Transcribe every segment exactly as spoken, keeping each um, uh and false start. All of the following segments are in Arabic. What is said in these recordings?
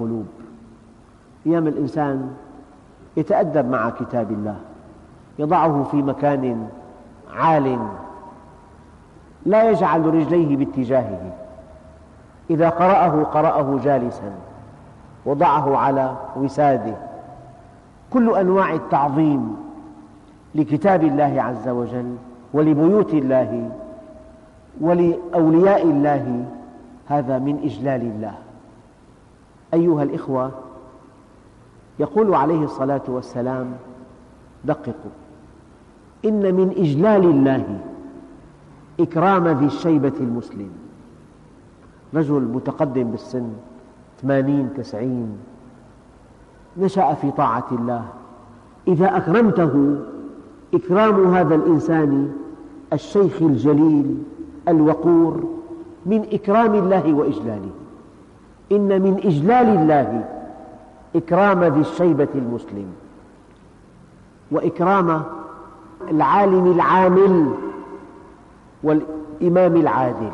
القلوب. أيام الإنسان يتأدب مع كتاب الله، يضعه في مكان عال، لا يجعل رجليه باتجاهه، إذا قرأه قرأه جالسا، وضعه على وساده. كل أنواع التعظيم لكتاب الله عز وجل ولبيوت الله ولأولياء الله، هذا من إجلال الله. أيها الإخوة، يقول عليه الصلاة والسلام: دققوا، إن من إجلال الله إكرام ذي الشيبة المسلم. رجل متقدم بالسن، ثمانين تسعين، نشأ في طاعة الله، إذا أكرمته إكرام هذا الإنسان الشيخ الجليل الوقور من إكرام الله وإجلاله. إن من إجلال الله إكرام ذي الشيبة المسلم، وإكرام العالم العامل والإمام العادل.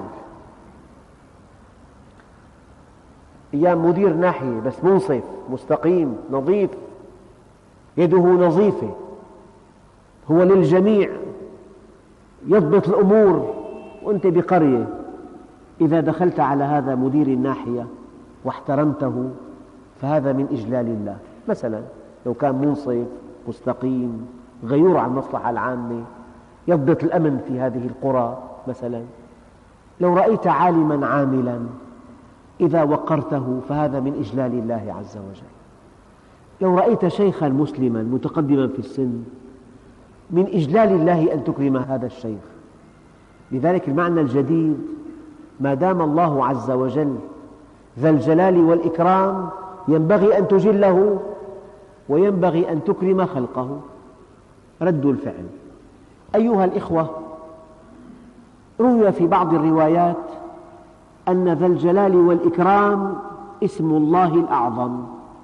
أيام مدير ناحية بس منصف مستقيم نظيف، يده نظيفة، هو للجميع يضبط الأمور، وأنت بقرية، إذا دخلت على هذا مدير الناحية واحترمته فهذا من إجلال الله. مثلا لو كان منصف مستقيم غيور عن المصلحة العامة، يضبط الأمن في هذه القرى مثلا. لو رأيت عالما عاملا إذا وقرته فهذا من إجلال الله عز وجل. لو رأيت شيخا مسلما متقدما في السن، من إجلال الله أن تكرم هذا الشيخ. لذلك المعنى الجديد: ما دام الله عز وجل ذا الجلال والإكرام ينبغي أن تجله وينبغي أن تكرم خلقه. رد الفعل. أيها الإخوة، روي في بعض الروايات أن ذا الجلال والإكرام اسم الله الأعظم.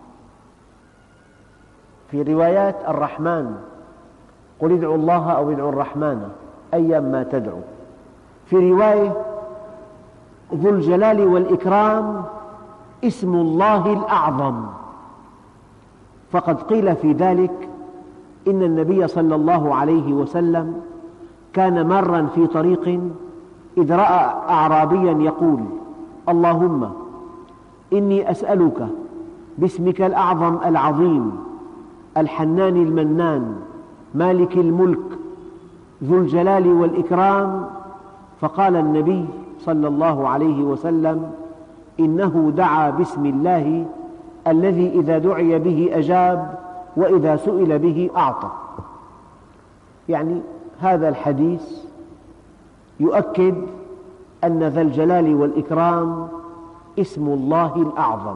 في روايات الرحمن: قل ادعوا الله أو ادعوا الرحمن أيما تدعو. في رواية: ذو الجلال والإكرام اسم الله الأعظم. فقد قيل في ذلك إن النبي صلى الله عليه وسلم كان مارا في طريق، إذ رأى أعرابيا يقول: اللهم إني أسألك باسمك الأعظم العظيم الحنان المنان مالك الملك ذو الجلال والإكرام. فقال النبي صلى الله عليه وسلم: إنه دعا باسم الله الذي إذا دعي به أجاب وإذا سئل به أعطى. يعني هذا الحديث يؤكد أن ذا الجلال والإكرام اسم الله الأعظم.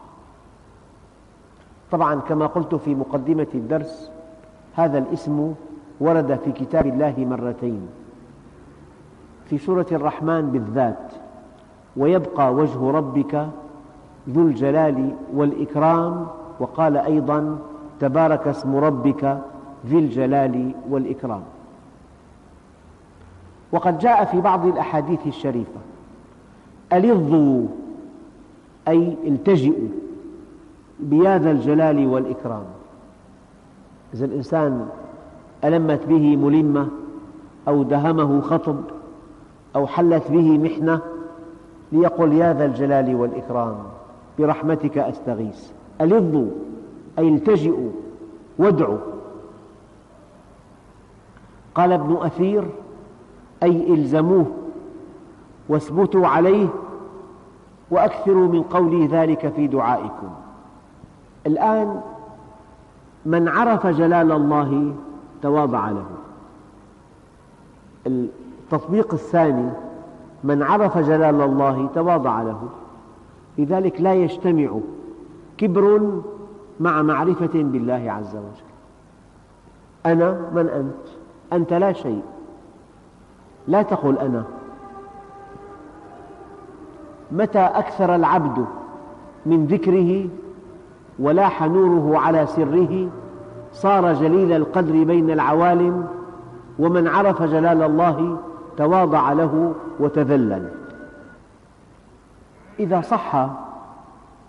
طبعا كما قلت في مقدمة الدرس، هذا الاسم ورد في كتاب الله مرتين، في سورة الرحمن بالذات: ويبقى وجه ربك ذو الجلال والإكرام. وقال أيضا: تبارك اسم ربك ذي الجلال والإكرام. وقد جاء في بعض الأحاديث الشريفة: ألظوا، أي التجئوا بيا ذا الجلال والإكرام. إذا الإنسان ألمت به ملمة أو دهمه خطب أو حلت به محنة، ليقل: يا ذا الجلال والإكرام برحمتك أستغيث. ألظوا أي التجئوا وادعوا. قال ابن أثير: أي إلزموه واثبتوا عليه وأكثروا من قولي ذلك في دعائكم. الآن من عرف جلال الله تواضع له. التطبيق الثاني: من عرف جلال الله تواضع له. لذلك لا يجتمع كبر مع معرفة بالله عز وجل. أنا من أنت؟ أنت لا شيء، لا تقل أنا. متى أكثر العبد من ذكره ولاح نوره على سره صار جليل القدر بين العوالم، ومن عرف جلال الله تواضع له وتذلل. إذا صح